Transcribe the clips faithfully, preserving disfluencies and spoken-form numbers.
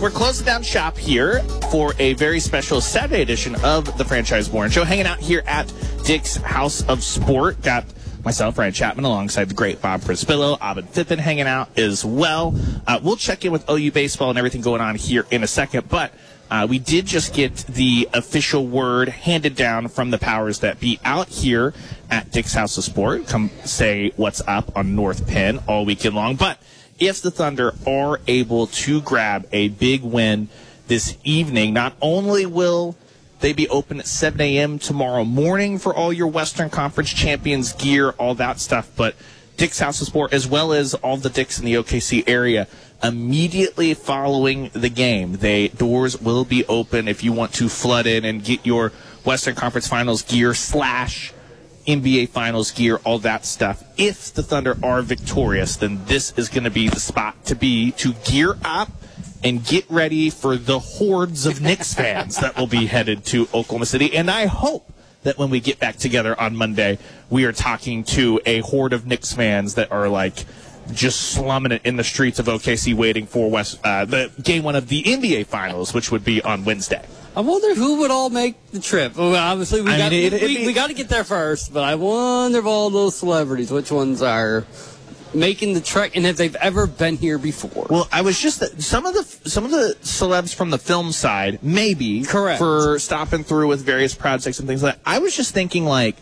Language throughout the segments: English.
we're closing down shop here for a very special Saturday edition of the Franchise Born Show. Hanging out here at Dick's House of Sport. Got myself, Ryan Chapman, alongside the great Bob Prispillo, Abed Fippen hanging out as well. Uh, we'll check in with O U baseball and everything going on here in a second, but uh, we did just get the official word handed down from the powers that be out here at Dick's House of Sport. Come say what's up on North Penn all weekend long. But if the Thunder are able to grab a big win this evening, not only will they be open at seven a.m. tomorrow morning for all your Western Conference champions gear, all that stuff, but Dick's House of Sport, as well as all the Dicks in the O K C area, immediately following the game, they doors will be open if you want to flood in and get your Western Conference Finals gear slash N B A Finals gear, all that stuff. If the Thunder are victorious, then this is going to be the spot to be to gear up and get ready for the hordes of Knicks fans that will be headed to Oklahoma City. And I hope that when we get back together on Monday, we are talking to a horde of Knicks fans that are like just slumming it in the streets of O K C waiting for West, uh, the game one of the N B A Finals, which would be on Wednesday. I wonder who would all make the trip. Well, obviously, we I got mean, it, we, it, we got to get there first, but I wonder of all those celebrities, which ones are making the trek, and if they've ever been here before. Well, I was just some of the some of the celebs from the film side, maybe correct for stopping through with various projects and things like that. I was just thinking like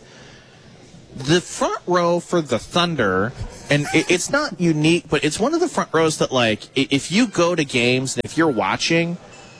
the front row for the Thunder, and it, it's not unique, but it's one of the front rows that like if you go to games and if you're watching,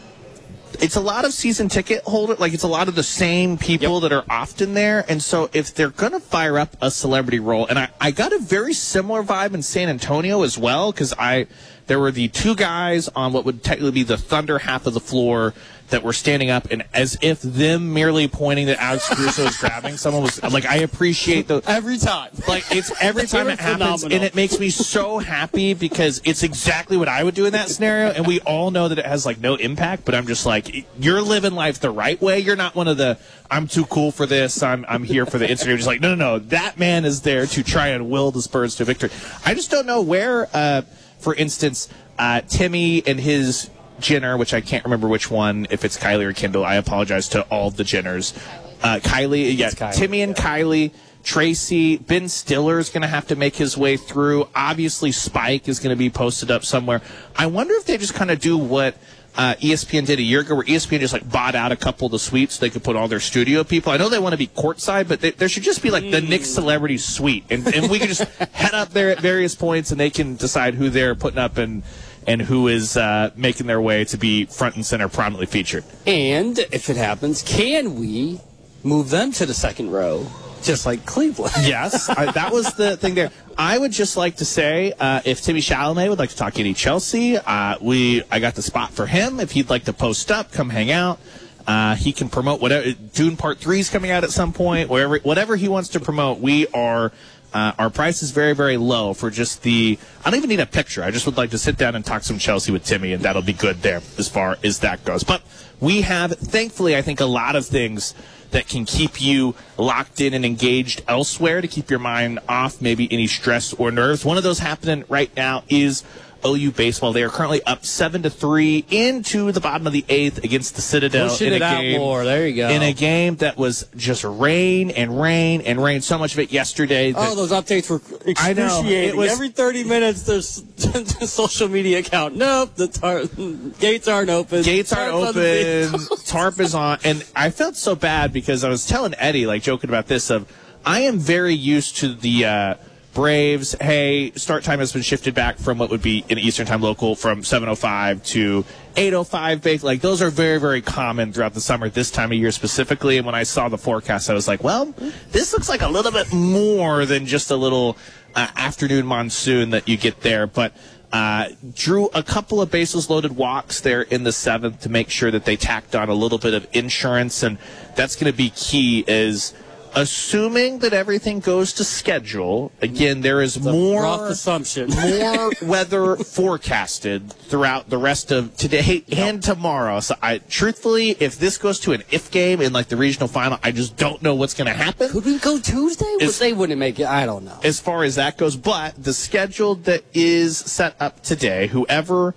it's a lot of season ticket holder, like it's a lot of the same people yep. that are often there. And so if they're going to fire up a celebrity role, and I, I got a very similar vibe in San Antonio as well, because I there were the two guys on what would technically be the Thunder half of the floor that were standing up, and as if them merely pointing that Alex Caruso is grabbing someone was like, I appreciate the every time, like it's every time it happens, and it makes me so happy because it's exactly what I would do in that scenario, and we all know that it has like no impact, but I'm just like, you're living life the right way. You're not one of the I'm too cool for this. I'm I'm here for the Instagram. Just like no no no, that man is there to try and will the Spurs to victory. I just don't know where, uh, for instance, uh, Timmy and his Jenner, which I can't remember which one, if it's Kylie or Kendall. I apologize to all the Jenners. Uh, Kylie, yeah, Kylie, Timmy and yeah. Kylie, Tracy, Ben Stiller's going to have to make his way through. Obviously, Spike is going to be posted up somewhere. I wonder if they just kind of do what uh, E S P N did a year ago, where E S P N just like bought out a couple of the suites so they could put all their studio people. I know they want to be courtside, but they, there should just be like mm. the Knicks celebrity suite, and, and we can just head up there at various points, and they can decide who they're putting up and. and who is uh, making their way to be front and center prominently featured. And if it happens, can we move them to the second row, just like Cleveland? Yes, I, that was the thing there. I would just like to say, uh, if Timmy Chalamet would like to talk any Chelsea, uh, we I got the spot for him. If he'd like to post up, come hang out. Uh, he can promote whatever. Dune Part three is coming out at some point. Wherever, whatever he wants to promote, we are... Uh, our price is very, very low for just the... I don't even need a picture. I just would like to sit down and talk some Chelsea with Timmy, and that'll be good there as far as that goes. But we have, thankfully, I think, a lot of things that can keep you locked in and engaged elsewhere to keep your mind off maybe any stress or nerves. One of those happening right now is O U baseball. They are currently up seven to three into the bottom of the eighth against the Citadel. Pushing in a it out game, more. There you go. In a game that was just rain and rain and rain. So much of it yesterday. Oh, those updates were excruciating. I know. It was, every thirty minutes, there's a social media account. Nope, the tar- gates aren't open. Gates aren't open. Tarp is on. And I felt so bad because I was telling Eddie, like joking about this, of I am very used to the uh, Braves, hey, start time has been shifted back from what would be an Eastern time local from seven oh five to eight oh five. Like, those are very, very common throughout the summer, this time of year specifically. And when I saw the forecast, I was like, well, this looks like a little bit more than just a little uh, afternoon monsoon that you get there. But uh, drew a couple of bases loaded walks there in the seventh to make sure that they tacked on a little bit of insurance. And that's going to be key is... assuming that everything goes to schedule, again, there is more rough assumption. more weather forecasted throughout the rest of today yep. and tomorrow. So, I truthfully, if this goes to an if game in like the regional final, I just don't know what's going to happen. Could we go Tuesday? As, they wouldn't make it. I don't know. As far as that goes, but the schedule that is set up today, whoever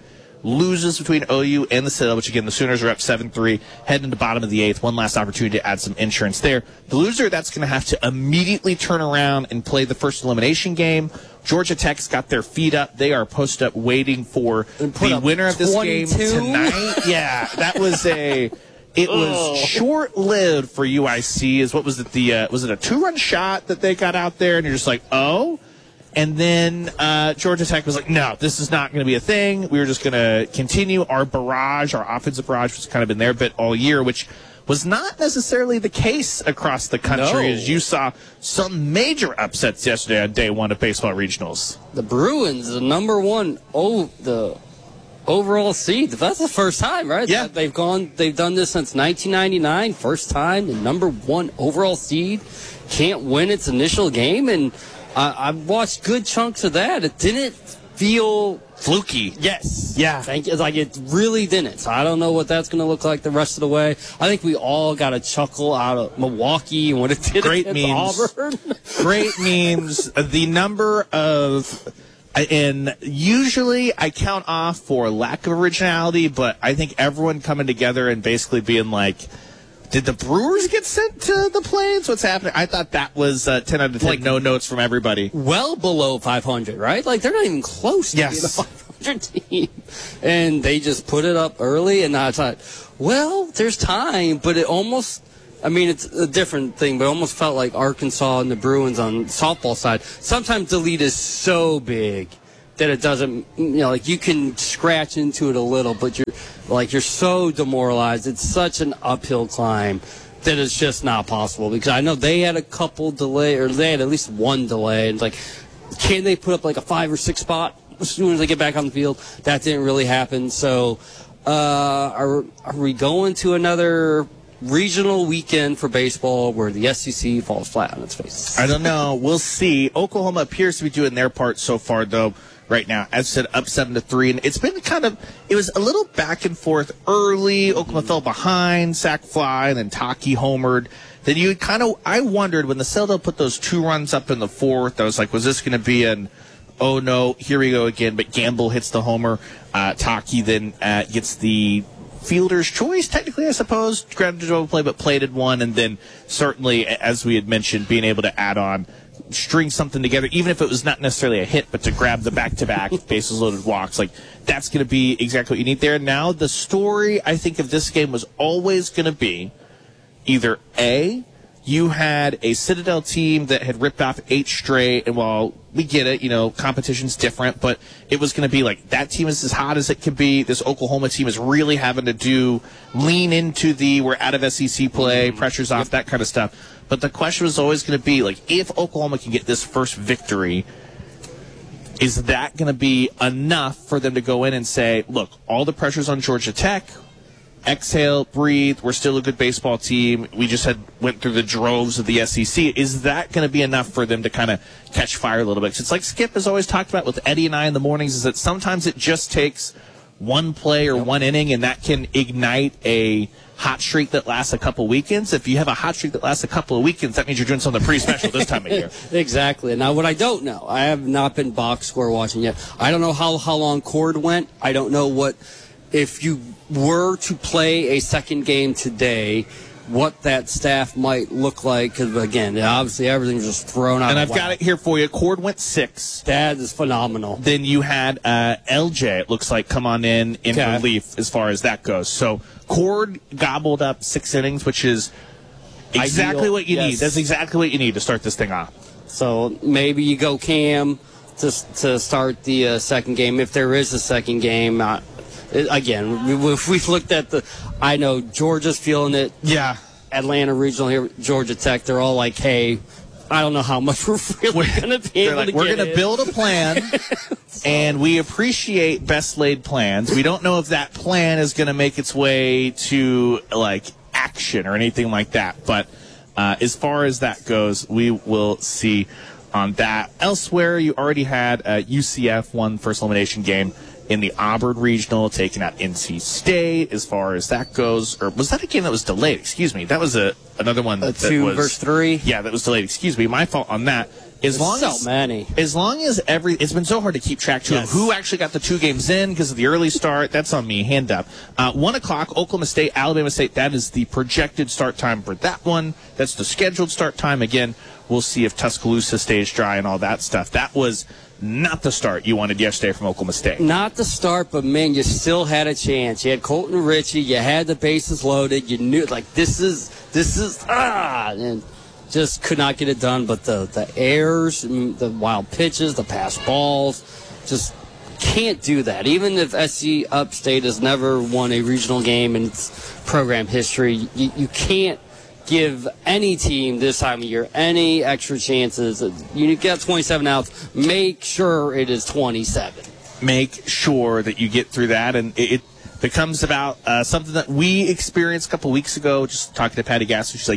loses between O U and the Citadel, which, again, the Sooners are up seven three, heading to the bottom of the eighth. One last opportunity to add some insurance there. The loser, that's going to have to immediately turn around and play the first elimination game. Georgia Tech's got their feet up. They are posted up waiting for the winner of this twenty-two game tonight. Yeah, that was a... It was oh. short-lived for U I C. Is what was it? The uh, was it a two-run shot that they got out there, and you're just like, oh. And then uh, Georgia Tech was like, no, this is not going to be a thing. We were just going to continue our barrage, our offensive barrage, was kind of been there bit all year, which was not necessarily the case across the country, no. as you saw some major upsets yesterday on day one of baseball regionals. The Bruins, the number one, oh, the. overall seed. That's the first time, right? Yeah. They've gone, they've done this since nineteen ninety-nine. First time, the number one overall seed can't win its initial game. And I, I've watched good chunks of that. It didn't feel fluky. Yes. Yeah. Thank you. Like, it really didn't. So I don't know what that's going to look like the rest of the way. I think we all got a chuckle out of Milwaukee and what it did Great against memes. Auburn. Great memes. The number of... And usually I count off for lack of originality, but I think everyone coming together and basically being like, did the Brewers get sent to the Plains? What's happening? I thought that was uh, ten out of ten like, no notes from everybody. Well below five hundred, right? Like, they're not even close to yes. being a five hundred team. And they just put it up early, and I thought, well, there's time, but it almost... I mean, it's a different thing, but it almost felt like Arkansas and the Bruins on the softball side. Sometimes the lead is so big that it doesn't, you know, like you can scratch into it a little, but you're like, you're so demoralized. It's such an uphill climb that it's just not possible, because I know they had a couple delay, or they had at least one delay. And it's like, can they put up like a five or six spot as soon as they get back on the field? That didn't really happen. So, uh, are, are we going to another regional weekend for baseball where the S E C falls flat on its face? I don't know. We'll see. Oklahoma appears to be doing their part so far, though, right now. As I said, up seven to three. And it's been kind of, it was a little back and forth early. Oklahoma mm-hmm. fell behind, sack fly, and then Taki homered. Then you kind of, I wondered when the Citadel put those two runs up in the fourth, I was like, was this going to be an, oh no, here we go again? But Gamble hits the homer. Uh, Taki then uh, gets the fielder's choice, technically, I suppose. Grounded to play, but plated one, and then certainly, as we had mentioned, being able to add on, string something together, even if it was not necessarily a hit, but to grab the back-to-back bases loaded walks, like that's going to be exactly what you need there. Now, the story, I think, of this game was always going to be either A, you had a Citadel team that had ripped off eight straight, and while we get it, you know, competition's different, but it was going to be like, that team is as hot as it could be. This Oklahoma team is really having to do, lean into the, we're out of S E C play, mm-hmm. pressure's off, yep. that kind of stuff. But the question was always going to be, like, if Oklahoma can get this first victory, is that going to be enough for them to go in and say, look, all the pressure's on Georgia Tech, exhale, breathe, we're still a good baseball team, we just had went through the droves of the S E C. Is that going to be enough for them to kind of catch fire a little bit? It's like Skip has always talked about with Eddie and I in the mornings, is that sometimes it just takes one play or one inning, and that can ignite a hot streak that lasts a couple weekends. If you have a hot streak that lasts a couple of weekends, that means you're doing something pretty special this time of year. Exactly. Now, what I don't know, I have not been box score watching yet. I don't know how, how long Cord went. I don't know what, if you were to play a second game today, what that staff might look like, because, again, obviously everything's just thrown out. And I've whack. got it here for you. Cord went six. That is phenomenal. Then you had uh, L J, it looks like, come on in in okay. relief as far as that goes. So Cord gobbled up six innings, which is exactly Ideal. what you yes. need. That's exactly what you need to start this thing off. So maybe you go Cam to, to start the uh, second game, if there is a second game. Uh, Again, if we've looked at the, I know Georgia's feeling it. Yeah. Atlanta Regional here, Georgia Tech, they're all like, hey, I don't know how much we're really going to be able like, to we're get We're going to build a plan, so. and we appreciate best laid plans. We don't know if that plan is going to make its way to, like, action or anything like that. But uh, as far as that goes, we will see on that. Elsewhere, you already had uh, U C F won first elimination game in the Auburn Regional, taking out N C State as far as that goes. Or was that a game that was delayed? Excuse me. That was a another one a that two was... versus three? Yeah, that was delayed. Excuse me. My fault on that. As long so as, many. As long as every, it's been so hard to keep track too Yes. of who actually got the two games in because of the early start. That's on me. Hand up. Uh, one o'clock, Oklahoma State, Alabama State. That is the projected start time for that one. That's the scheduled start time. Again, we'll see if Tuscaloosa stays dry and all that stuff. That was not the start you wanted yesterday from Oklahoma State. Not the start, but man, you still had a chance. You had Colton Ritchie. You had the bases loaded. You knew like this is this is ah, and just could not get it done. But the the errors, the wild pitches, the pass balls, just can't do that. Even if S C Upstate has never won a regional game in its program history, you, you can't give any team this time of year any extra chances. You get twenty-seven outs, make sure it is twenty-seven. Make sure that you get through that, and it, it becomes about uh, something that we experienced a couple weeks ago, just talking to Patty Gasser. She's like,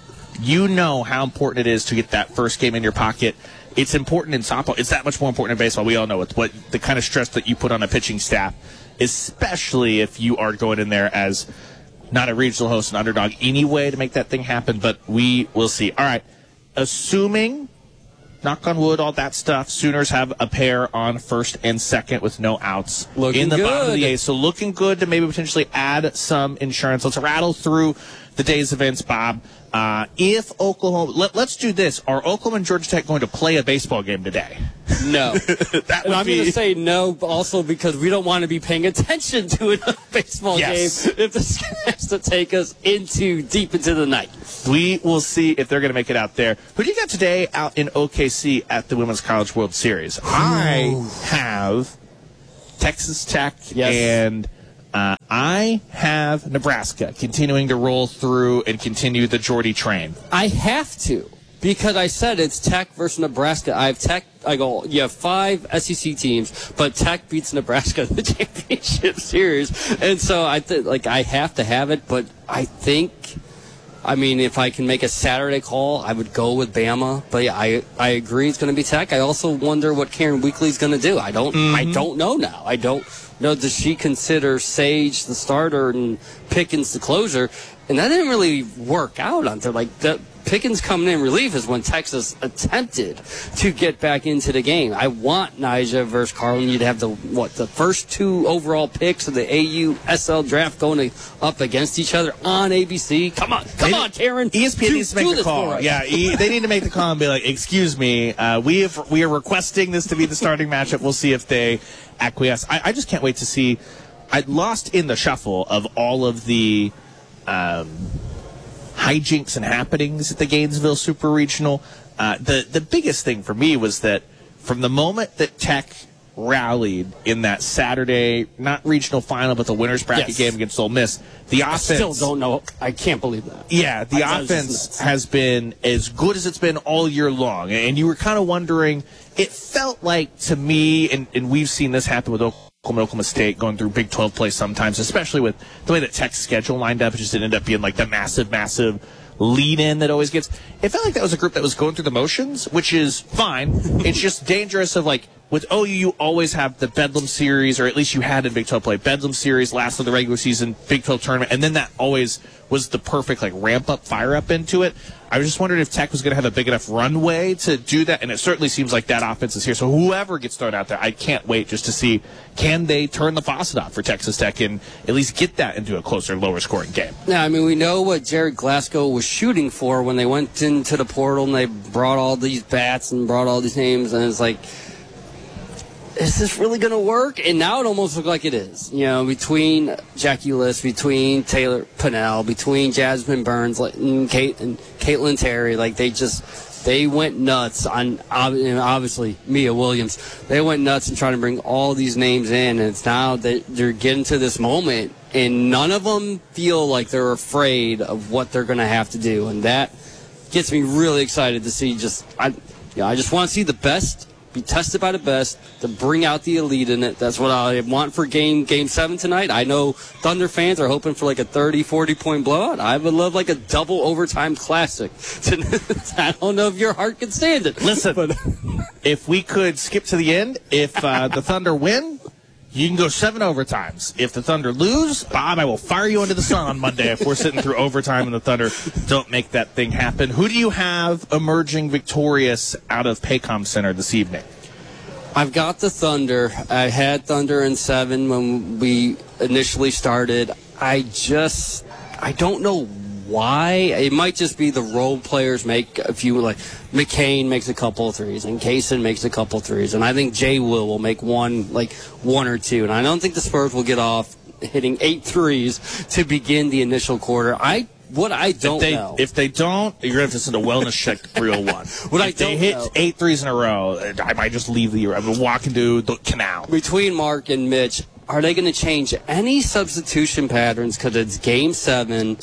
you know how important it is to get that first game in your pocket. It's important in softball. It's that much more important in baseball. We all know it. What the kind of stress that you put on a pitching staff, especially if you are going in there as not a regional host, an underdog anyway to make that thing happen, but we will see. All right, assuming, knock on wood, all that stuff, Sooners have a pair on first and second with no outs Looking in the good. bottom of the eighth. So looking good to maybe potentially add some insurance. Let's rattle through the day's events, Bob. Uh, if Oklahoma, let, let's do this. Are Oklahoma and Georgia Tech going to play a baseball game today? No. that And would I'm be... going to say no also because we don't want to be paying attention to a baseball Yes. game if this has to take us into deep into the night. We will see if they're going to make it out there. Who do you got today out in O K C at the Women's College World Series? I have Texas Tech Yes. and uh, I have Nebraska continuing to roll through and continue the Jordy train. I have to because I said it's Tech versus Nebraska. I have Tech. I go, you have five S E C teams, but Tech beats Nebraska in the championship series. And so I think, like, I have to have it, but I think, I mean, if I can make a Saturday call, I would go with Bama. But yeah, I I agree it's going to be Tech. I also wonder what Karen Weekly's going to do. I don't mm-hmm. I don't know now. I don't know. Does she consider Sage the starter and Pickens the closer? And that didn't really work out until like the Pickens coming in relief is when Texas attempted to get back into the game. I want Nyjah versus Carlin. You'd have the what the first two overall picks of the A U S L draft going up against each other on A B C. Come on, come They, on, Karen. E S P N do, needs to make the call. Yeah, e, they need to make the call and be like, "Excuse me, uh, we have, we are requesting this to be the starting matchup." We'll see if they acquiesce. I, I just can't wait to see. I lost in the shuffle of all of the um, hijinks and happenings at the Gainesville Super Regional. Uh, the the biggest thing for me was that from the moment that Tech rallied in that Saturday, not regional final, but the winners bracket Yes. game against Ole Miss, the offense. I still don't know. I can't believe that. Yeah, the I- offense has been as good as it's been all year long. And you were kind of wondering, it felt like to me, and, and we've seen this happen with Oklahoma, Oklahoma State going through Big twelve play sometimes, especially with the way that Tech's schedule lined up. It just ended up being like the massive, massive lead-in that always gets. It felt like that was a group that was going through the motions, which is fine. It's just dangerous of like, with O U, you always have the Bedlam series, or at least you had in Big twelve play, Bedlam series, last of the regular season, Big twelve tournament, and then that always was the perfect like ramp-up, fire-up into it. I was just wondering if Tech was going to have a big enough runway to do that, and it certainly seems like that offense is here. So whoever gets thrown out there, I can't wait just to see, can they turn the faucet off for Texas Tech and at least get that into a closer, lower-scoring game? Yeah, I mean, we know what Jared Glasgow was shooting for when they went into the portal and they brought all these bats and brought all these names, and it's like, is this really going to work? And now it almost looks like it is. You know, between Jackie List, between Taylor Pinnell, between Jasmine Burns and Kate and Caitlin Terry, like they just they went nuts on, and obviously Mia Williams. They went nuts and trying to bring all these names in, and it's now that they're getting to this moment, and none of them feel like they're afraid of what they're going to have to do, and that gets me really excited to see. Just I, you know, I just want to see the best be tested by the best, to bring out the elite in it. That's what I want for game game seven tonight. I know Thunder fans are hoping for like a thirty, forty point blowout. I would love like a double overtime classic. I don't know if your heart can stand it. Listen, but if we could skip to the end, if uh, the Thunder win, You can go seven overtimes. If the Thunder lose, Bob, I will fire you into the sun on Monday if we're sitting through overtime and the Thunder don't make that thing happen. Who do you have emerging victorious out of Paycom Center this evening? I've got the Thunder. I had Thunder in seven when we initially started. I just, I don't know why. It might just be the role players make a few, like McCain makes a couple of threes and Kaysen makes a couple of threes, and I think Jay Will will make one, like one or two, and I don't think the Spurs will get off hitting eight threes to begin the initial quarter. I What I don't if they, know. If they don't, you're going to have to send a wellness check to three oh one. What if I they don't hit know. eight threes in a row, I might just leave the I'm going to walk into the canal. Between Mark and Mitch, are they going to change any substitution patterns because it's game seven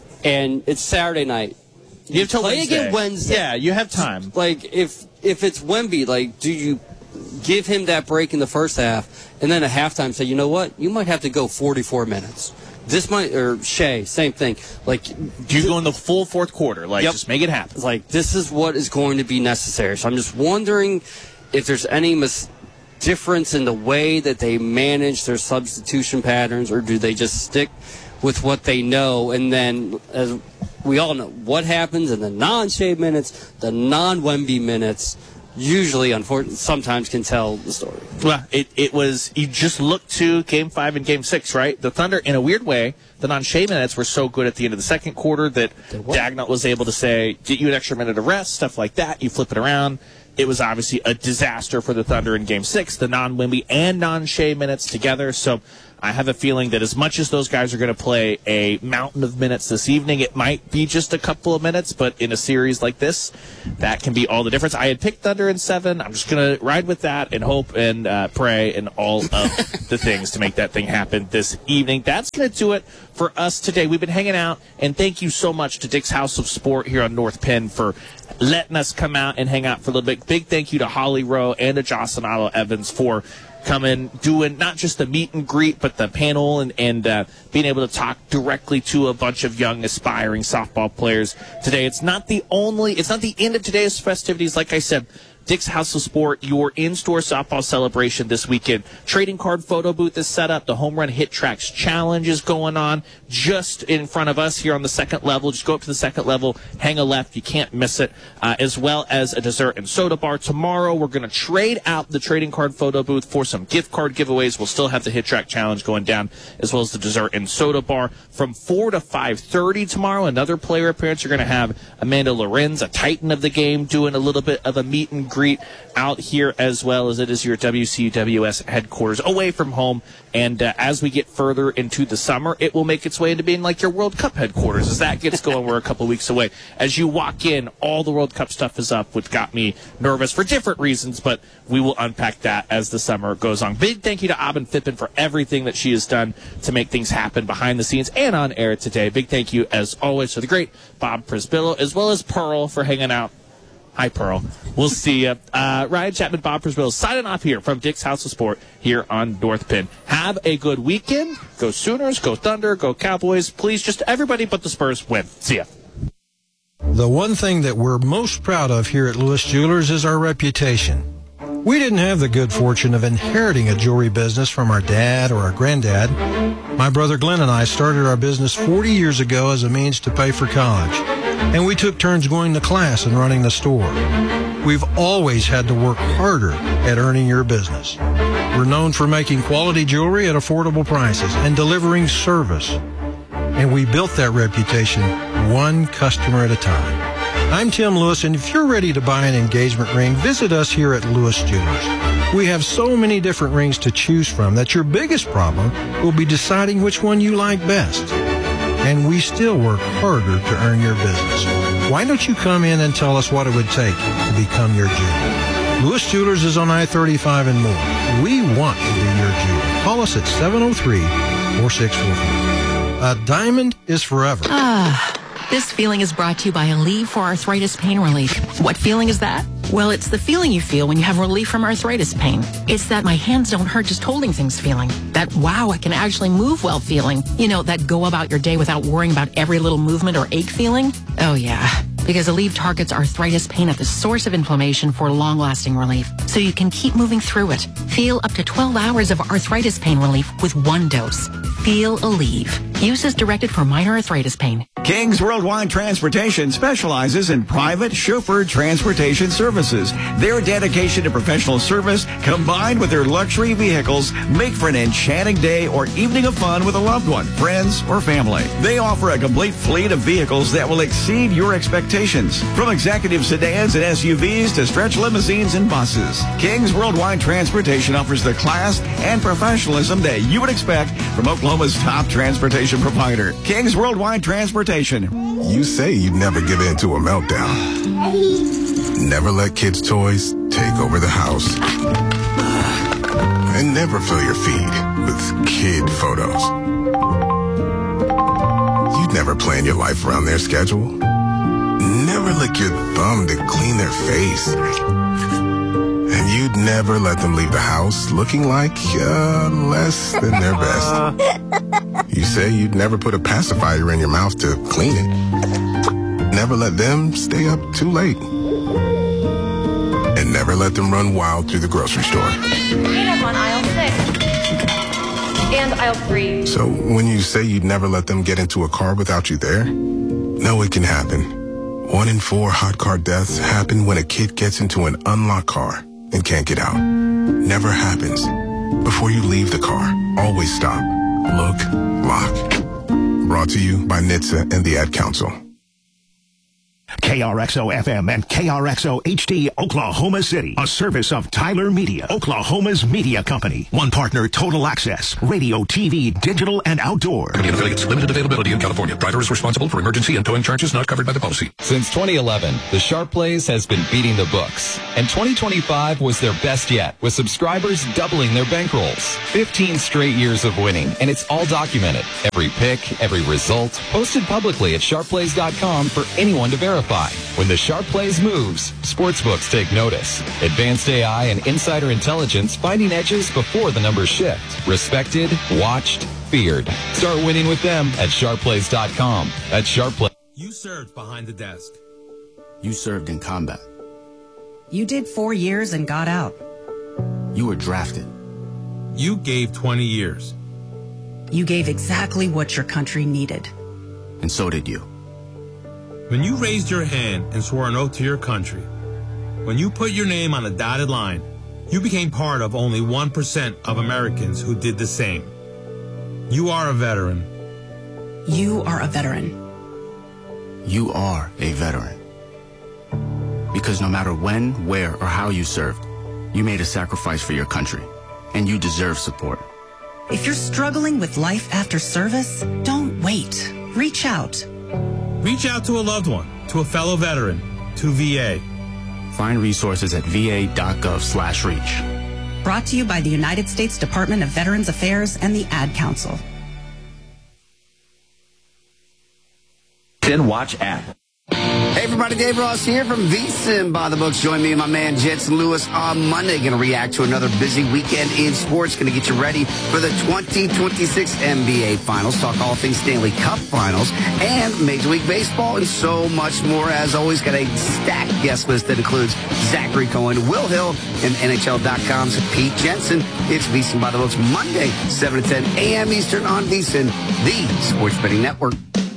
and it's Saturday night? You have till play Wednesday. again Wednesday. Yeah, you have time. Like, if if it's Wemby, like, do you give him that break in the first half and then at halftime say, you know what, you might have to go forty-four minutes? This might, or Shea, same thing. Like, do you go in the full fourth quarter? Like, yep. just make it happen. Like, this is what is going to be necessary. So I'm just wondering if there's any mis- difference in the way that they manage their substitution patterns, or do they just stick with what they know? And then, as we all know, what happens in the non-Shea minutes, the non-Wemby minutes, usually, unfortunately, sometimes can tell the story. Well, it, it was, you just look to game five and game six, right? The Thunder, in a weird way, the non-Shea minutes were so good at the end of the second quarter that Dagnall was able to say, get you an extra minute of rest, stuff like that. You flip it around. It was obviously a disaster for the Thunder in game six, the non-Wemby and non-Shea minutes together. So I have a feeling that as much as those guys are going to play a mountain of minutes this evening, it might be just a couple of minutes, but in a series like this, that can be all the difference. I had picked Thunder in seven. I'm just going to ride with that and hope and uh, pray and all of the things to make that thing happen this evening. That's going to do it for us today. We've been hanging out, and thank you so much to Dick's House of Sport here on North Penn for letting us come out and hang out for a little bit. Big thank you to Holly Rowe and to Jocelyn Otto Evans for coming, doing not just the meet and greet, but the panel and, and uh, being able to talk directly to a bunch of young, aspiring softball players today. It's not the only, it's not the end of today's festivities. Like I said, Dick's House of Sport, your in-store softball celebration this weekend. Trading card photo booth is set up. The Home Run Hit Tracks Challenge is going on just in front of us here on the second level. Just go up to the second level, hang a left. You can't miss it, uh, as well as a dessert and soda bar. Tomorrow, we're going to trade out the trading card photo booth for some gift card giveaways. We'll still have the Hit Track Challenge going down, as well as the dessert and soda bar. From four to five thirty tomorrow, another player appearance. You're going to have Amanda Lorenz, a titan of the game, doing a little bit of a meet and greet out here, as well as it is your W C W S headquarters away from home. And uh, as we get further into the summer, it will make its way into being like your World Cup headquarters. As that gets going, we're a couple weeks away. As you walk in, all the World Cup stuff is up, which got me nervous for different reasons, but we will unpack that as the summer goes on. Big thank you to Aubin Fippen for everything that she has done to make things happen behind the scenes and on air today. Big thank you, as always, to the great Bob Prisbillo, as well as Pearl for hanging out. Hi, Pearl. We'll see you. Uh, Ryan Chapman, Bob Prisbillo, signing off here from Dick's House of Sport here on North Penn. Have a good weekend. Go Sooners, go Thunder, go Cowboys. Please, just everybody but the Spurs win. See ya. The one thing that we're most proud of here at Lewis Jewelers is our reputation. We didn't have the good fortune of inheriting a jewelry business from our dad or our granddad. My brother Glenn and I started our business forty years ago as a means to pay for college, and we took turns going to class and running the store. We've always had to work harder at earning your business. We're known for making quality jewelry at affordable prices and delivering service. And we built that reputation one customer at a time. I'm Tim Lewis, and if you're ready to buy an engagement ring, visit us here at Lewis Jewelers. We have so many different rings to choose from that your biggest problem will be deciding which one you like best. And we still work harder to earn your business. Why don't you come in and tell us what it would take to become your jeweler? Lewis Jewelers is on I thirty-five and more. We want to be your jeweler. Call us at seven oh three, four six four four. A diamond is forever. Ah. This feeling is brought to you by Aleve for Arthritis Pain Relief. What feeling is that? Well, it's the feeling you feel when you have relief from arthritis pain. It's that my hands don't hurt just holding things feeling. That wow, I can actually move well feeling. You know, that go about your day without worrying about every little movement or ache feeling. Oh yeah. because Aleve targets arthritis pain at the source of inflammation for long-lasting relief, so you can keep moving through it. Feel up to twelve hours of arthritis pain relief with one dose. Feel Aleve. Use as directed for minor arthritis pain. Kings Worldwide Transportation specializes in private chauffeured transportation services. Their dedication to professional service, combined with their luxury vehicles, make for an enchanting day or evening of fun with a loved one, friends, or family. They offer a complete fleet of vehicles that will exceed your expectations. From executive sedans and S U Vs to stretch limousines and buses, Kings Worldwide Transportation offers the class and professionalism that you would expect from Oklahoma's top transportation provider, Kings Worldwide Transportation. You say you'd never give in to a meltdown. Never let kids' toys take over the house. And never fill your feed with kid photos. You'd never plan your life around their schedule. Never lick your thumb to clean their face. And you'd never let them leave the house looking like uh, less than their best. You say you'd never put a pacifier in your mouth to clean it. Never let them stay up too late. And never let them run wild through the grocery store. Potatoes on aisle six. And aisle three. So when you say you'd never let them get into a car without you there, no, it can happen. One in four hot car deaths happen when a kid gets into an unlocked car and can't get out. Never happens. Before you leave the car, always stop, look, lock. Brought to you by N H T S A and the Ad Council. K R X O F M and K R X O H D Oklahoma City, a service of Tyler Media, Oklahoma's media company. One partner, Total Access, radio, T V, digital, and outdoor. Company and affiliates, limited availability in California. Driver is responsible for emergency and towing charges not covered by the policy. Since twenty eleven, the Sharp Plays has been beating the books. And twenty twenty-five was their best yet, with subscribers doubling their bankrolls. fifteen straight years of winning, and it's all documented. Every pick, every result, posted publicly at sharp plays dot com for anyone to verify. When the Sharp Plays moves, sportsbooks take notice. Advanced A I and insider intelligence finding edges before the numbers shift. Respected, watched, feared. Start winning with them at sharp plays dot com. That's Sharp Plays. You served behind the desk. You served in combat. You did four years and got out. You were drafted. You gave twenty years. You gave exactly what your country needed. And so did you. When you raised your hand and swore an oath to your country, when you put your name on a dotted line, you became part of only one percent of Americans who did the same. You are a veteran. You are a veteran. You are a veteran. Because no matter when, where, or how you served, you made a sacrifice for your country, and you deserve support. If you're struggling with life after service, don't wait. Reach out. Reach out to a loved one, to a fellow veteran, to V A. Find resources at v a dot gov slash reach. Brought to you by the United States Department of Veterans Affairs and the Ad Council. Watch app. Hey everybody, Dave Ross here from VSiN by the Books. Join me and my man Jetson Lewis on Monday. Going to react to another busy weekend in sports. Going to get you ready for the twenty twenty-six N B A Finals. Talk all things Stanley Cup Finals and Major League Baseball and so much more. As always, got a stacked guest list that includes Zachary Cohen, Will Hill, and N H L dot com's Pete Jensen. It's VSiN by the Books Monday, seven to ten a.m. Eastern on VSiN, the Sports Betting Network.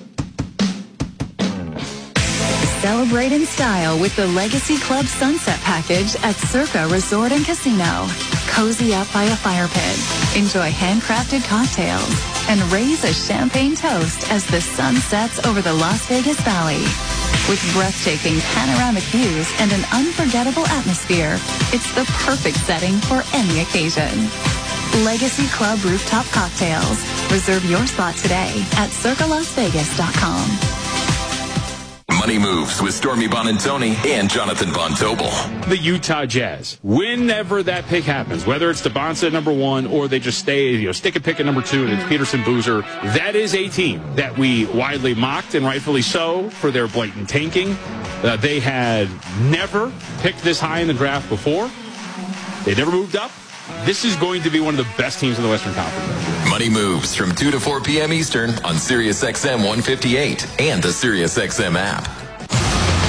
Celebrate in style with the Legacy Club Sunset Package at Circa Resort and Casino. Cozy up by a fire pit, enjoy handcrafted cocktails, and raise a champagne toast as the sun sets over the Las Vegas Valley. With breathtaking panoramic views and an unforgettable atmosphere, it's the perfect setting for any occasion. Legacy Club Rooftop Cocktails. Reserve your spot today at circa las vegas dot com. Money Moves with Stormy Bonantoni and Jonathan Von Tobel. The Utah Jazz. Whenever that pick happens, whether it's DeBonsa at number one or they just stay, you know, stick a pick at number two and it's Peterson Boozer, that is a team that we widely mocked, and rightfully so, for their blatant tanking. Uh, they had never picked this high in the draft before. They never moved up. This is going to be one of the best teams in the Western Conference. Money Moves from two to four p.m. Eastern on Sirius X M one fifty-eight and the Sirius X M app.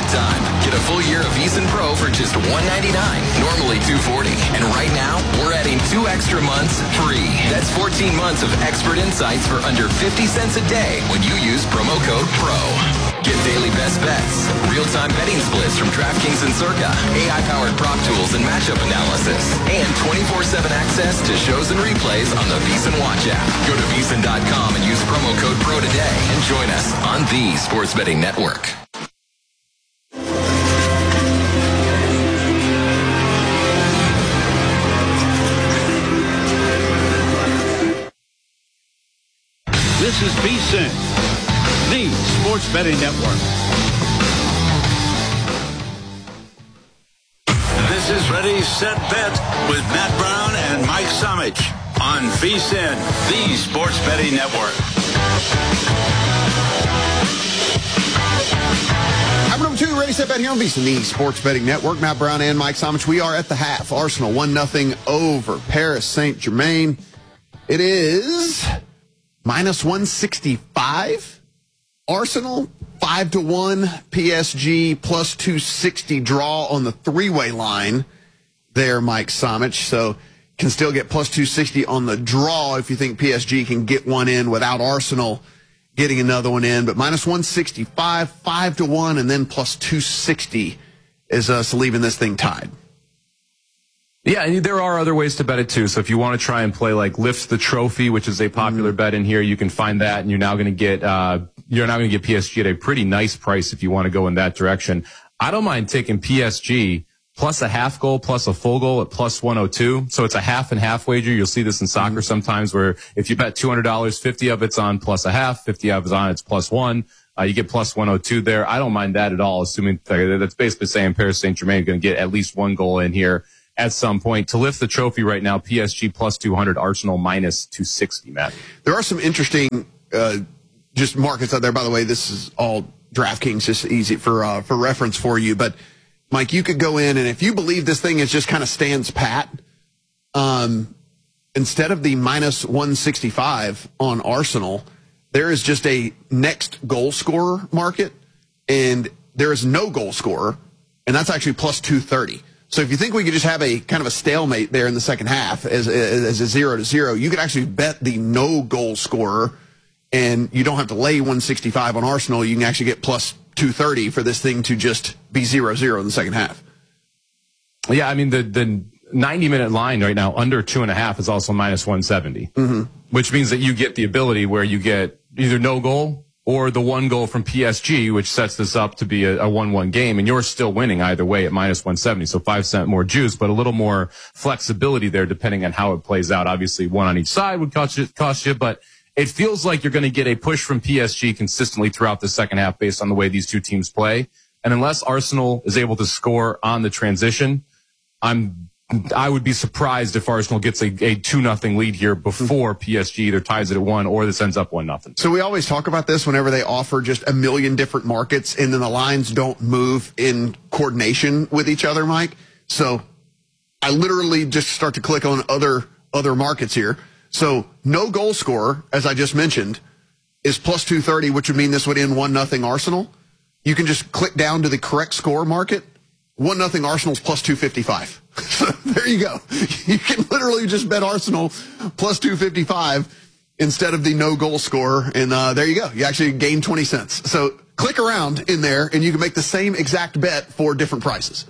time. Get a full year of VEASAN Pro for just one ninety-nine, normally two forty. And right now, we're adding two extra months free. That's fourteen months of expert insights for under fifty cents a day when you use promo code PRO. Get daily best bets, real-time betting splits from DraftKings and Circa, A I-powered prop tools and matchup analysis, and twenty-four seven access to shows and replays on the VEASAN Watch app. Go to VEASAN dot com and use promo code PRO today and join us on the Sports Betting Network. This is VEASAN, the Sports Betting Network. This is Ready, Set, Bet with Matt Brown and Mike Somich on VEASAN, the Sports Betting Network. Hour number two, Ready, Set, Bet here on VEASAN, the Sports Betting Network. Matt Brown and Mike Somich. We are at the half. Arsenal one nothing over Paris Saint-Germain. It is minus one sixty-five. Arsenal, five to one. P S G, plus two sixty draw on the three-way line there, Mike Somich. So can still get plus two sixty on the draw if you think P S G can get one in without Arsenal getting another one in. But minus one sixty-five, five to one, and then plus two sixty is us leaving this thing tied. Yeah, and there are other ways to bet it too. So if you want to try and play like Lift the Trophy, which is a popular mm-hmm. bet in here, you can find that, and you're now going to get uh you're now going to get P S G at a pretty nice price if you want to go in that direction. I don't mind taking P S G plus a half goal plus a full goal at plus one oh two. So it's a half and half wager. You'll see this in soccer mm-hmm. sometimes, where if you bet two hundred dollars, fifty of it's on plus a half, fifty of it's on it's plus one. Uh, you get plus one oh two there. I don't mind that at all, assuming that's basically saying Paris Saint-Germain is going to get at least one goal in here at some point. To lift the trophy right now, P S G plus two hundred, Arsenal minus two sixty, Matt. There are some interesting uh, just markets out there. By the way, this is all DraftKings, just easy for uh, for reference for you. But, Mike, you could go in, and if you believe this thing is just kind of stands pat, um, instead of the minus one sixty-five on Arsenal, there is just a next goal scorer market, and there is no goal scorer, and that's actually plus two thirty. So if you think we could just have a kind of a stalemate there in the second half as, as a zero to zero, you could actually bet the no goal scorer, and you don't have to lay one sixty-five on Arsenal. You can actually get plus two thirty for this thing to just be zero zero in the second half. Yeah, I mean, the, the ninety minute line right now under two and a half is also minus one seventy, mm-hmm. which means that you get the ability where you get either no goal or the one goal from P S G, which sets this up to be a one one game, and you're still winning either way at minus one seventy. So five cent more juice, but a little more flexibility there depending on how it plays out. Obviously, one on each side would cost you, cost you, but it feels like you're going to get a push from P S G consistently throughout the second half based on the way these two teams play. And unless Arsenal is able to score on the transition, I'm I would be surprised if Arsenal gets a, a two nothing lead here before P S G either ties it at one or this ends up one nothing. So we always talk about this whenever they offer just a million different markets and then the lines don't move in coordination with each other, Mike. So I literally just start to click on other other markets here. So no goal scorer, as I just mentioned, is plus two thirty, which would mean this would end one nothing Arsenal. You can just click down to the correct score market. one nothing Arsenal's plus two fifty-five. So there you go. You can literally just bet Arsenal plus two fifty-five instead of the no goal scorer. And uh, there you go. You actually gain twenty cents. So click around in there and you can make the same exact bet for different prices.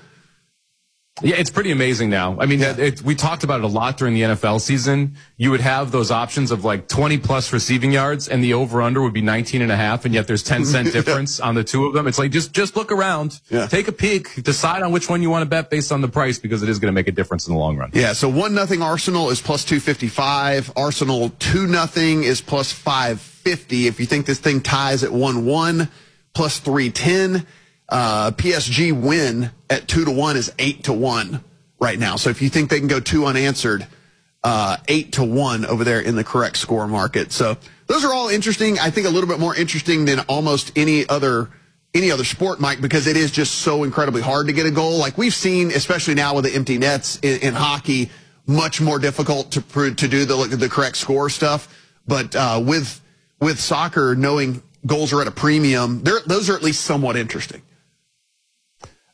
Yeah, it's pretty amazing now. I mean, yeah. it, we talked about it a lot during the N F L season. You would have those options of like twenty plus receiving yards and the over under would be nineteen and a half. And yet there's ten cent difference on the two of them. It's like, just, just look around, yeah. take a peek, decide on which one you want to bet based on the price, because it is going to make a difference in the long run. Yeah. So one nothing Arsenal is plus two fifty-five. Arsenal two nothing is plus five fifty. If you think this thing ties at one one, plus three ten. Uh, P S G win at two to one is eight to one right now. So if you think they can go two unanswered, uh, eight to one over there in the correct score market. So those are all interesting. I think a little bit more interesting than almost any other, any other sport, Mike, because it is just so incredibly hard to get a goal. Like we've seen, especially now with the empty nets in, in hockey, much more difficult to to do the, the correct score stuff. But, uh, with, with soccer, knowing goals are at a premium, those are at least somewhat interesting.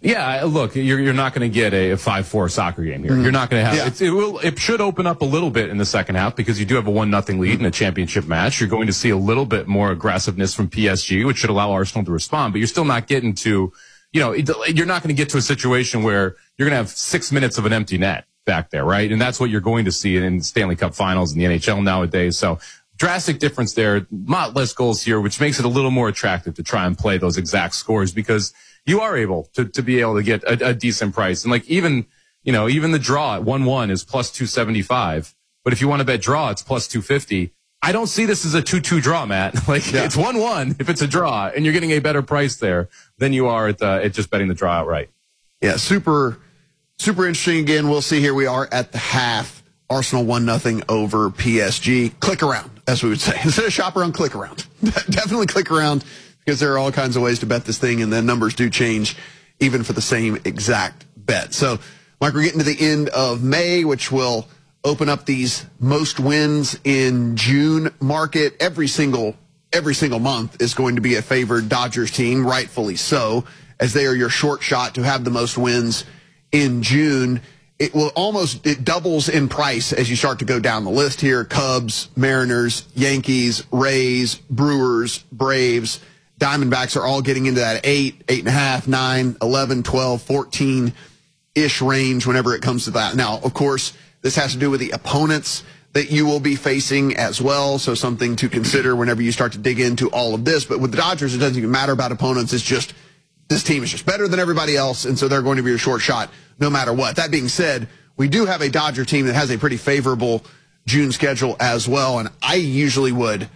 Yeah, look, you're you're not going to get a five four soccer game here. Mm-hmm. You're not going to have. Yeah. It, it will. It should open up a little bit in the second half because you do have a one nothing lead mm-hmm. in a championship match. You're going to see a little bit more aggressiveness from P S G, which should allow Arsenal to respond. But you're still not getting to, you know, it, you're not going to get to a situation where you're going to have six minutes of an empty net back there, right? And that's what you're going to see in Stanley Cup Finals in the N H L nowadays. So drastic difference there. Lot less goals here, which makes it a little more attractive to try and play those exact scores because you are able to, to be able to get a, a decent price. And like even, you know, even the draw at one one is plus two seventy-five. But if you want to bet draw, it's plus two fifty. I don't see this as a two two draw, Matt. Like yeah. It's one one if it's a draw and you're getting a better price there than you are at, the, at just betting the draw outright. Yeah, super, super interesting. Again, we'll see here we are at the half. Arsenal one nothing over P S G. Click around, as we would say. Instead of shop around, click around. Definitely click around. Because there are all kinds of ways to bet this thing, and the numbers do change even for the same exact bet. So, Mike, we're getting to the end of May, which will open up these most wins in June market. Every single every single month is going to be a favored Dodgers team, rightfully so, as they are your short shot to have the most wins in June. It will almost, it doubles in price as you start to go down the list here. Cubs, Mariners, Yankees, Rays, Brewers, Braves, Diamondbacks are all getting into that eight, eight and a half, nine, eleven, twelve, fourteen-ish range whenever it comes to that. Now, of course, this has to do with the opponents that you will be facing as well. So something to consider whenever you start to dig into all of this. But with the Dodgers, it doesn't even matter about opponents. It's just this team is just better than everybody else. And so they're going to be a short shot no matter what. That being said, we do have a Dodger team that has a pretty favorable June schedule as well. And I usually would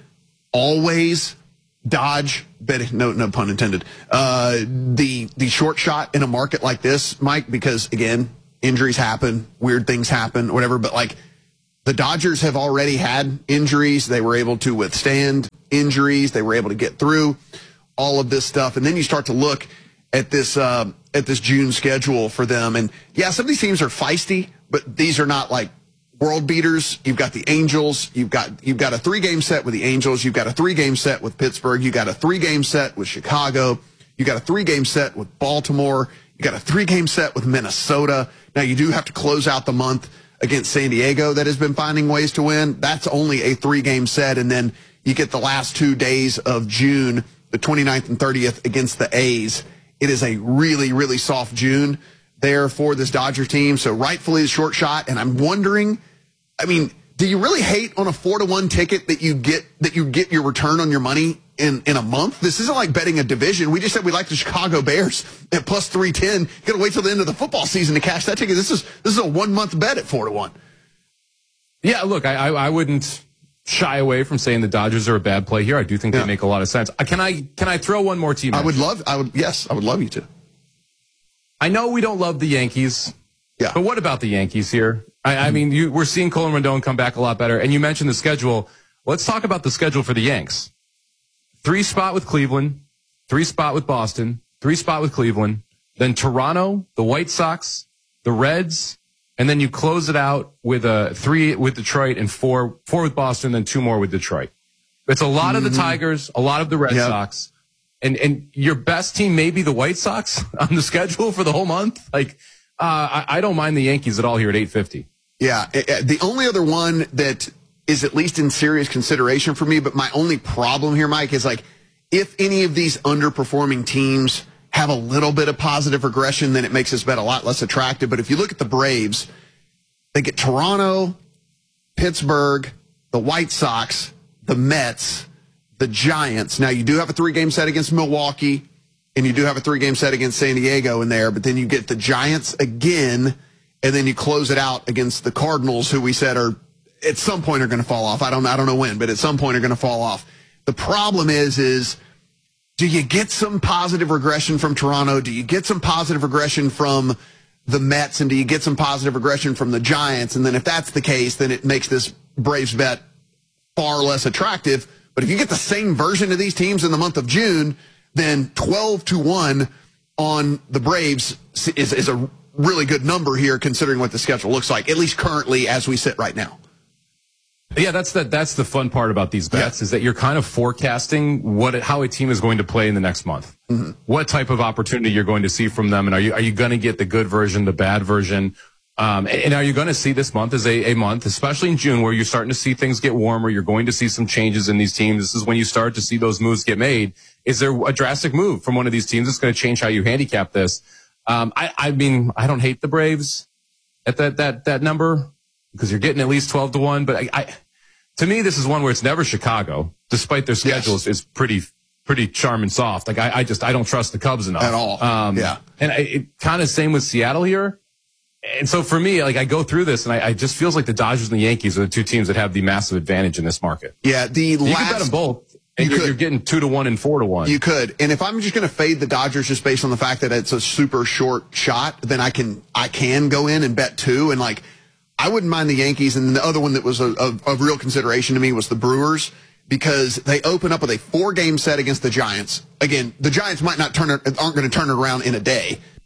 always dodge, bet, no, no pun intended, uh, the, the short shot in a market like this, Mike, because again, injuries happen, weird things happen, whatever. But like the Dodgers have already had injuries. They were able to withstand injuries. They were able to get through all of this stuff. And then you start to look at this, uh, at this June schedule for them. And yeah, some of these teams are feisty, but these are not like world beaters. You've got the Angels. You've got you've got a three-game set with the Angels. You've got a three-game set with Pittsburgh. You've got a three-game set with Chicago. You've got a three-game set with Baltimore. You've got a three-game set with Minnesota. Now, you do have to close out the month against San Diego that has been finding ways to win. That's only a three-game set. And then you get the last two days of June, the twenty-ninth and thirtieth, against the A's. It is a really, really soft June there for this Dodger team. So rightfully a short shot. And I'm wondering, I mean, do you really hate on a four to one ticket that you get that you get your return on your money in, in a month? This isn't like betting a division. We just said we like the Chicago Bears at plus three ten. You got to wait till the end of the football season to cash that ticket. This is this is a one month bet at four to one. Yeah, look, I, I I wouldn't shy away from saying the Dodgers are a bad play here. I do think yeah. they make a lot of sense. Uh, can I can I throw one more team? I would love. I would. Yes, I would love you to. I know we don't love the Yankees. Yeah. But what about the Yankees here? I, I mean, you, we're seeing Colin Rendon come back a lot better. And you mentioned the schedule. Let's talk about the schedule for the Yanks. Three spot with Cleveland, three spot with Boston, three spot with Cleveland, then Toronto, the White Sox, the Reds, and then you close it out with a three with Detroit and four, four with Boston, then two more with Detroit. It's a lot mm-hmm. of the Tigers, a lot of the Red yep. Sox. And, and your best team may be the White Sox on the schedule for the whole month. Like, Uh, I, I don't mind the Yankees at all here at eight fifty. Yeah, the only other one that is at least in serious consideration for me, but my only problem here, Mike, is like if any of these underperforming teams have a little bit of positive regression, then it makes this bet a lot less attractive. But if you look at the Braves, they get Toronto, Pittsburgh, the White Sox, the Mets, the Giants. Now, you do have a three-game set against Milwaukee. And you do have a three-game set against San Diego in there, but then you get the Giants again, and then you close it out against the Cardinals, who we said are at some point are going to fall off. I don't, I don't know when, but at some point are going to fall off. The problem is, is do you get some positive regression from Toronto? Do you get some positive regression from the Mets? And do you get some positive regression from the Giants? And then if that's the case, then it makes this Braves bet far less attractive. But if you get the same version of these teams in the month of June, then twelve to one on the Braves is, is a really good number here considering what the schedule looks like, at least currently as we sit right now. Yeah, that's the, that's the fun part about these bets, yeah. is that you're kind of forecasting what how a team is going to play in the next month. Mm-hmm. What type of opportunity you're going to see from them, and are you are you going to get the good version, the bad version? Um, and are you going to see this month as a, a month, especially in June, where you're starting to see things get warmer? You're going to see some changes in these teams. This is when you start to see those moves get made. Is there a drastic move from one of these teams that's going to change how you handicap this? Um, I, I mean, I don't hate the Braves at that that that number because you're getting at least twelve to one. But I, I, to me, this is one where it's never Chicago, despite their schedule yes. is pretty pretty charm and soft. Like I, I just I don't trust the Cubs enough at all. Um, yeah, and I, it kind of same with Seattle here. And so for me, like I go through this, and I, I just feels like the Dodgers and the Yankees are the two teams that have the massive advantage in this market. Yeah, the you last, can bet them both, and you you're, you're getting two to one and four to one. You could, and if I'm just going to fade the Dodgers just based on the fact that it's a super short shot, then I can I can go in and bet two, and like I wouldn't mind the Yankees. And the other one that was a, of, of real consideration to me was the Brewers, because they open up with a four game set against the Giants. Again, the Giants might not turn it, aren't going to turn it around in a day.